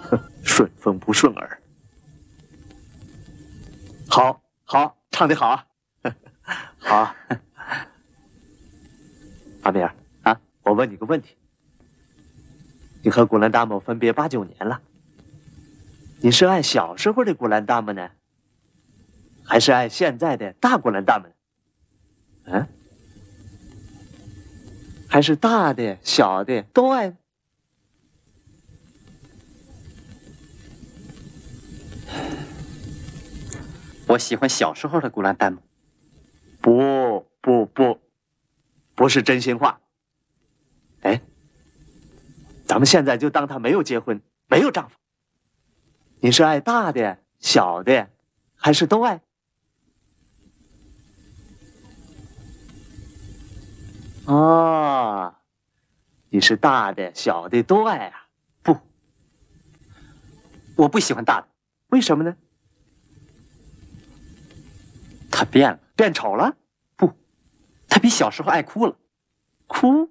顺风不顺耳。好，好，唱得好啊！好，阿明啊，我问你个问题：你和古兰达姆分别8、9年了，你是爱小时候的古兰达姆呢，还是爱现在的大古兰达姆呢？嗯？还是大的、小的都爱？ 我喜欢小时候的古兰丹姆。 不是真心话。哎，咱们现在就当他没有结婚，没有丈夫。你是爱大的、小的，还是都爱？哦，你是大的、小的都爱啊？ 不，我不喜欢大的。 为什么呢？ 他变了， 变丑了？ 不，他比小时候爱哭了。 哭？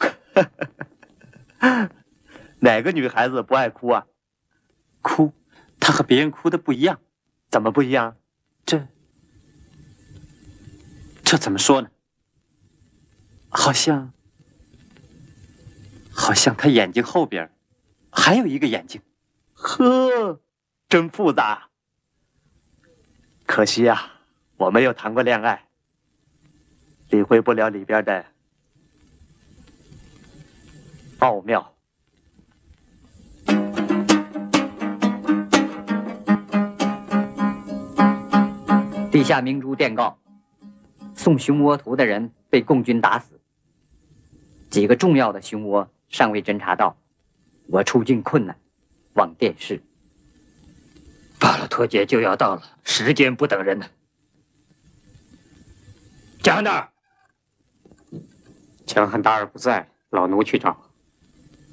哪个女孩子不爱哭啊？ 哭，她和别人哭的不一样。 怎么不一样？ 这怎么说呢？好像她眼睛后边还有一个眼睛。 呵，真复杂。可惜啊，我没有谈过恋爱，理会不了里边的奥妙。 地下明珠电告：送熊窝图的人被共军打死，几个重要的熊窝尚未侦查到，我处境困难，望电视。 巴勒托节就要到了，时间不等人呢。加汉达尔， 强汉达尔不在，老奴去找。